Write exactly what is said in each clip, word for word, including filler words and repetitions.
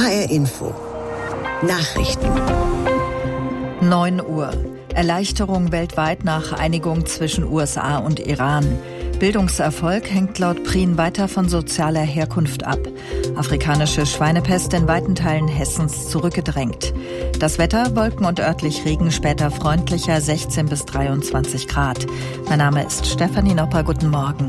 H R Info. Nachrichten. neun Uhr. Erleichterung weltweit nach Einigung zwischen U S A und Iran. Bildungserfolg hängt laut Prien weiter von sozialer Herkunft ab. Afrikanische Schweinepest in weiten Teilen Hessens zurückgedrängt. Das Wetter, Wolken und örtlich Regen, später freundlicher, sechzehn bis dreiundzwanzig Grad. Mein Name ist Stefanie Nopper, guten Morgen.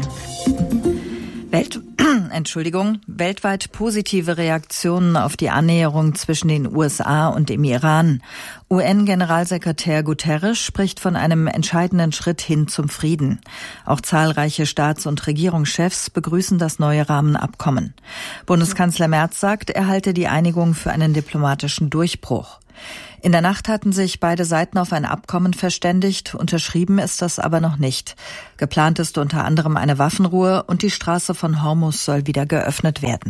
Welt Entschuldigung, weltweit positive Reaktionen auf die Annäherung zwischen den U S A und dem Iran. U N-Generalsekretär Guterres spricht von einem entscheidenden Schritt hin zum Frieden. Auch zahlreiche Staats- und Regierungschefs begrüßen das neue Rahmenabkommen. Bundeskanzler Merz sagt, er halte die Einigung für einen diplomatischen Durchbruch. In der Nacht hatten sich beide Seiten auf ein Abkommen verständigt, unterschrieben ist das aber noch nicht. Geplant ist unter anderem eine Waffenruhe und die Straße von Hormuz soll wieder geöffnet werden.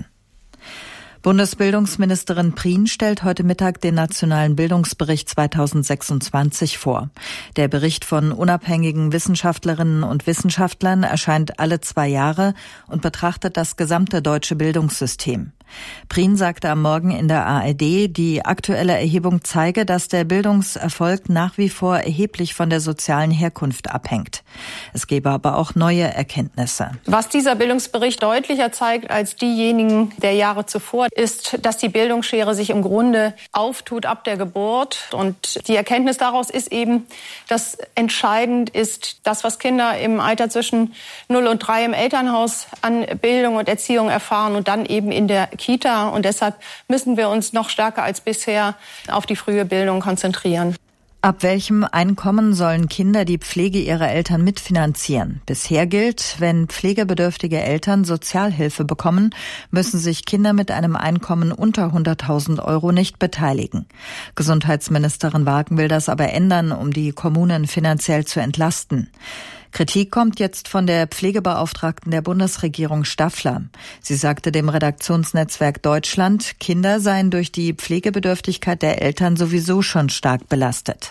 Bundesbildungsministerin Prien stellt heute Mittag den Nationalen Bildungsbericht zweitausendsechsundzwanzig vor. Der Bericht von unabhängigen Wissenschaftlerinnen und Wissenschaftlern erscheint alle zwei Jahre und betrachtet das gesamte deutsche Bildungssystem. Prien sagte am Morgen in der A R D, die aktuelle Erhebung zeige, dass der Bildungserfolg nach wie vor erheblich von der sozialen Herkunft abhängt. Es gebe aber auch neue Erkenntnisse. Was dieser Bildungsbericht deutlicher zeigt als diejenigen der Jahre zuvor, ist, dass die Bildungsschere sich im Grunde auftut ab der Geburt. Und die Erkenntnis daraus ist eben, dass entscheidend ist, das, was Kinder im Alter zwischen null und drei im Elternhaus an Bildung und Erziehung erfahren und dann eben in der Kita. Und deshalb müssen wir uns noch stärker als bisher auf die frühe Bildung konzentrieren. Ab welchem Einkommen sollen Kinder die Pflege ihrer Eltern mitfinanzieren? Bisher gilt, wenn pflegebedürftige Eltern Sozialhilfe bekommen, müssen sich Kinder mit einem Einkommen unter hunderttausend Euro nicht beteiligen. Gesundheitsministerin Wagen will das aber ändern, um die Kommunen finanziell zu entlasten. Kritik kommt jetzt von der Pflegebeauftragten der Bundesregierung Staffler. Sie sagte dem Redaktionsnetzwerk Deutschland, Kinder seien durch die Pflegebedürftigkeit der Eltern sowieso schon stark belastet.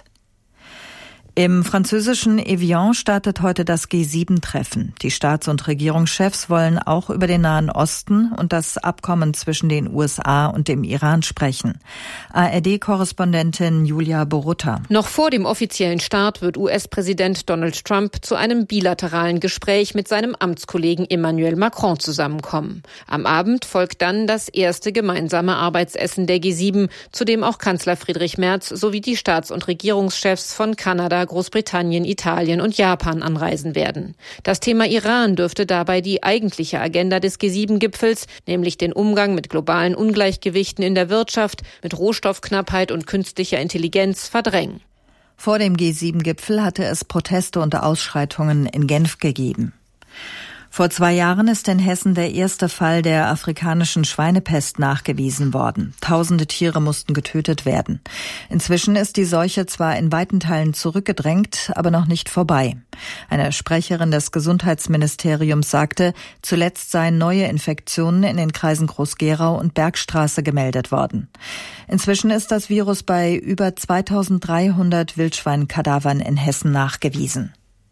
Im französischen Evian startet heute das G sieben Treffen. Die Staats- und Regierungschefs wollen auch über den Nahen Osten und das Abkommen zwischen den U S A und dem Iran sprechen. A R D-Korrespondentin Julia Borutta. Noch vor dem offiziellen Start wird U S-Präsident Donald Trump zu einem bilateralen Gespräch mit seinem Amtskollegen Emmanuel Macron zusammenkommen. Am Abend folgt dann das erste gemeinsame Arbeitsessen der G sieben, zu dem auch Kanzler Friedrich Merz sowie die Staats- und Regierungschefs von Kanada, Großbritannien, Italien und Japan anreisen werden. Das Thema Iran dürfte dabei die eigentliche Agenda des G sieben Gipfels, nämlich den Umgang mit globalen Ungleichgewichten in der Wirtschaft, mit Rohstoffknappheit und künstlicher Intelligenz, verdrängen. Vor dem G sieben Gipfel hatte es Proteste und Ausschreitungen in Genf gegeben. Vor zwei Jahren ist in Hessen der erste Fall der afrikanischen Schweinepest nachgewiesen worden. Tausende Tiere mussten getötet werden. Inzwischen ist die Seuche zwar in weiten Teilen zurückgedrängt, aber noch nicht vorbei. Eine Sprecherin des Gesundheitsministeriums sagte, zuletzt seien neue Infektionen in den Kreisen Groß-Gerau und Bergstraße gemeldet worden. Inzwischen ist das Virus bei über zweitausenddreihundert Wildschweinkadavern in Hessen nachgewiesen.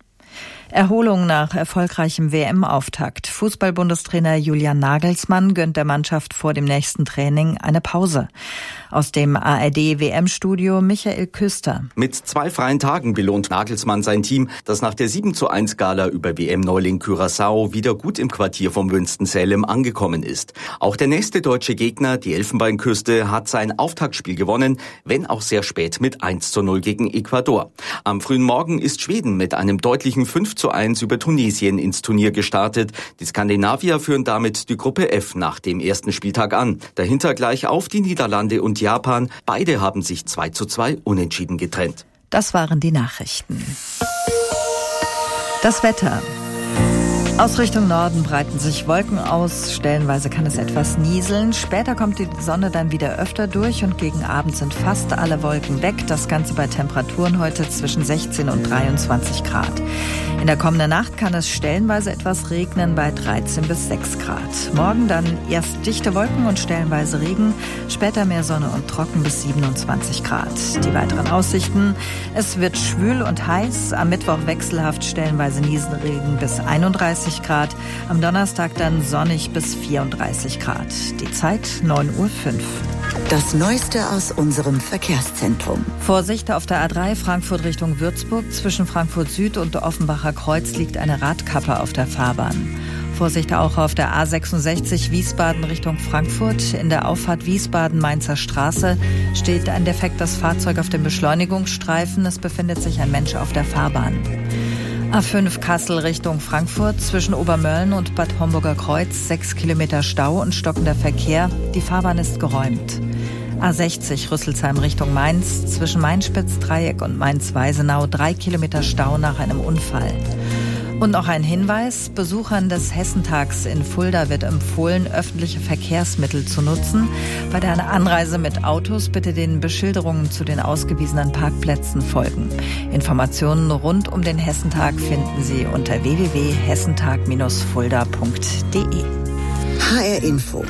Erholung nach erfolgreichem W M-Auftakt. Fußball-Bundestrainer Julian Nagelsmann gönnt der Mannschaft vor dem nächsten Training eine Pause. Aus dem A R D-W M-Studio Michael Küster. Mit zwei freien Tagen belohnt Nagelsmann sein Team, das nach der sieben zu eins Gala über W M-Neuling Curaçao wieder gut im Quartier von Winston-Salem angekommen ist. Auch der nächste deutsche Gegner, die Elfenbeinküste, hat sein Auftaktspiel gewonnen, wenn auch sehr spät mit eins zu null gegen Ecuador. Am frühen Morgen ist Schweden mit einem deutlichen fünf zu eins über Tunesien ins Turnier gestartet. Die Skandinavier führen damit die Gruppe F nach dem ersten Spieltag an. Dahinter gleich auf die Niederlande und Japan. Beide haben sich zwei zu zwei unentschieden getrennt. Das waren die Nachrichten. Das Wetter. Aus Richtung Norden breiten sich Wolken aus, stellenweise kann es etwas nieseln. Später kommt die Sonne dann wieder öfter durch und gegen Abend sind fast alle Wolken weg. Das Ganze bei Temperaturen heute zwischen sechzehn und dreiundzwanzig Grad. In der kommenden Nacht kann es stellenweise etwas regnen bei dreizehn bis sechs Grad. Morgen dann erst dichte Wolken und stellenweise Regen, später mehr Sonne und trocken bis siebenundzwanzig Grad. Die weiteren Aussichten: Es wird schwül und heiß, am Mittwoch wechselhaft stellenweise Nieselregen bis einunddreißig Grad, am Donnerstag dann sonnig bis vierunddreißig Grad. Die Zeit neun Uhr fünf. Das Neueste aus unserem Verkehrszentrum. Vorsicht auf der A drei Frankfurt Richtung Würzburg. Zwischen Frankfurt Süd und Offenbacher Kreuz liegt eine Radkappe auf der Fahrbahn. Vorsicht auch auf der A sechsundsechzig Wiesbaden Richtung Frankfurt. In der Auffahrt Wiesbaden-Mainzer Straße steht ein defektes Fahrzeug auf dem Beschleunigungsstreifen. Es befindet sich ein Mensch auf der Fahrbahn. A fünf Kassel Richtung Frankfurt. Zwischen Obermölln und Bad Homburger Kreuz sechs Kilometer Stau und stockender Verkehr. Die Fahrbahn ist geräumt. A sechzig Rüsselsheim Richtung Mainz. Zwischen Mainspitz-Dreieck und Mainz-Weisenau drei Kilometer Stau nach einem Unfall. Und noch ein Hinweis: Besuchern des Hessentags in Fulda wird empfohlen, öffentliche Verkehrsmittel zu nutzen. Bei der Anreise mit Autos bitte den Beschilderungen zu den ausgewiesenen Parkplätzen folgen. Informationen rund um den Hessentag finden Sie unter w w w punkt hessentag Bindestrich fulda punkt d e. H R Info.